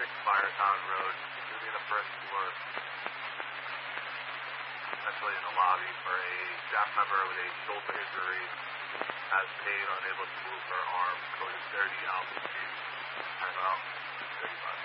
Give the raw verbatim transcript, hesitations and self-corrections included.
six Firetown Road. It's going to be the first floor. Essentially in the lobby for a staff member with a shoulder injury has paid unable to move her arm. Code is thirty Alpha Street. Time out. thirty-five.